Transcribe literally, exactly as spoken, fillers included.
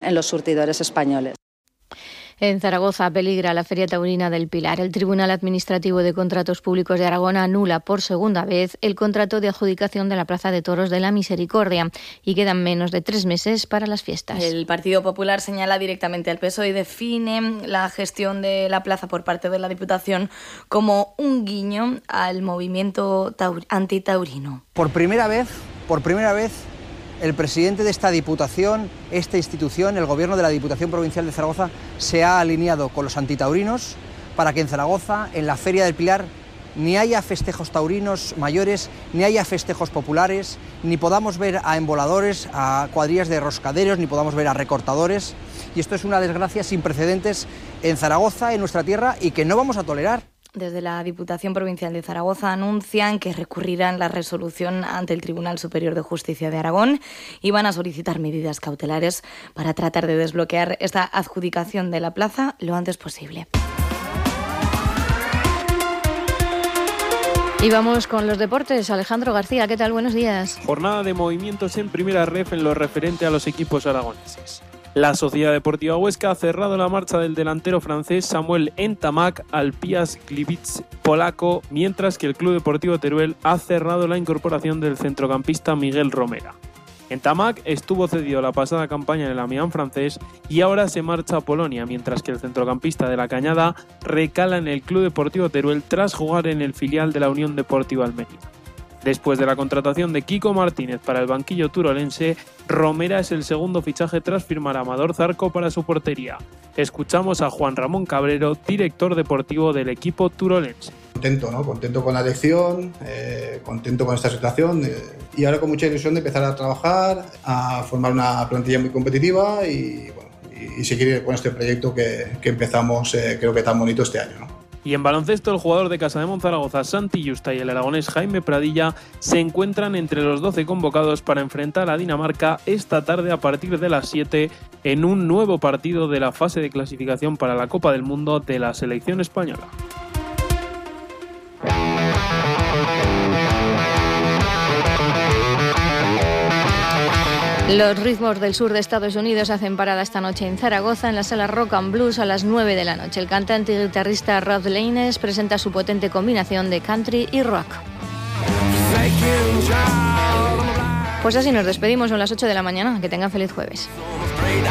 en los surtidores españoles. En Zaragoza peligra la Feria Taurina del Pilar. El Tribunal Administrativo de Contratos Públicos de Aragón anula por segunda vez el contrato de adjudicación de la Plaza de Toros de la Misericordia y quedan menos de tres meses para las fiestas. El Partido Popular señala directamente al P S O E y define la gestión de la plaza por parte de la Diputación como un guiño al movimiento taur- antitaurino. Por primera vez, por primera vez, el presidente de esta Diputación, esta institución, el Gobierno de la Diputación Provincial de Zaragoza, se ha alineado con los antitaurinos para que en Zaragoza, en la Feria del Pilar, ni haya festejos taurinos mayores, ni haya festejos populares, ni podamos ver a emboladores, a cuadrillas de roscaderos, ni podamos ver a recortadores. Y esto es una desgracia sin precedentes en Zaragoza, en nuestra tierra, y que no vamos a tolerar. Desde la Diputación Provincial de Zaragoza anuncian que recurrirán la resolución ante el Tribunal Superior de Justicia de Aragón y van a solicitar medidas cautelares para tratar de desbloquear esta adjudicación de la plaza lo antes posible. Y vamos con los deportes. Alejandro García, ¿qué tal? Buenos días. Jornada de movimientos en primera ref en lo referente a los equipos aragoneses. La Sociedad Deportiva Huesca ha cerrado la marcha del delantero francés Samuel Ntamack al Piast Gliwice polaco, mientras que el Club Deportivo Teruel ha cerrado la incorporación del centrocampista Miguel Romera. Ntamack estuvo cedido la pasada campaña en el Amiens francés y ahora se marcha a Polonia, mientras que el centrocampista de la Cañada recala en el Club Deportivo Teruel tras jugar en el filial de la Unión Deportiva Almería. Después de la contratación de Kiko Martínez para el banquillo turolense, Romera es el segundo fichaje tras firmar a Amador Zarco para su portería. Escuchamos a Juan Ramón Cabrero, director deportivo del equipo turolense. Contento, ¿no? Contento con la elección, eh, contento con esta situación eh, y ahora con mucha ilusión de empezar a trabajar, a formar una plantilla muy competitiva y, bueno, y, y seguir con este proyecto que, que empezamos eh, creo que tan bonito este año, ¿no? Y en baloncesto, el jugador de Casa de Monzaragoza, Santi Yusta, y el aragonés Jaime Pradilla se encuentran entre los doce convocados para enfrentar a Dinamarca esta tarde a partir de las siete en un nuevo partido de la fase de clasificación para la Copa del Mundo de la selección española. Los ritmos del sur de Estados Unidos hacen parada esta noche en Zaragoza en la sala Rock and Blues a las nueve de la noche. El cantante y guitarrista Rob Lanes presenta su potente combinación de country y rock. Pues así nos despedimos, son las ocho de la mañana. Que tengan feliz jueves.